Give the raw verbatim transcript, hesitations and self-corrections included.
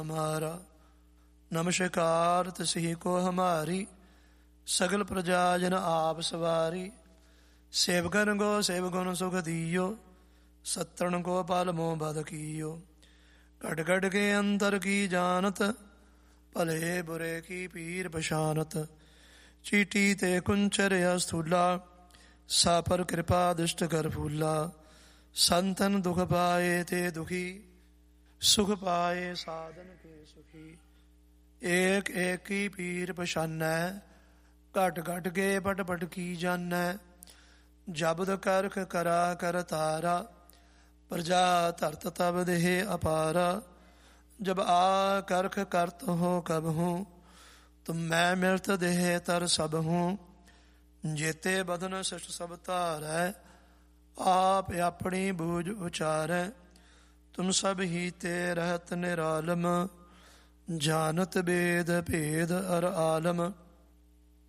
हमारा नमस्कार तिसही को हमारी सगल प्रजा जन आप सवारी सेवगन गो सेवगुण सुख दियो सत्रण को पाल मोह बद कियो गढ़ गढ़ के अंतर की जानत भले बुरे की पीर पशानत चीटी ते कुंचर स्थूला सा पर कृपा दुष्ट कर फूला संतन दुख पाए ते दुखी सुख पाए साधन के सुखी एक एक की पीर पशानै घट घट के पट पट की जानै जबद करख करा कर तारा प्रजा धरत तब देह अपारा जब आ करख करत हो कब हूँ तुम मैं मिलत देह तर सब हूँ जेते बदन शिष्ट सब तारै आप अपनी बूझ उचारै तुम सब ही ते रहत निरालम जानत वेद भेद अर आलम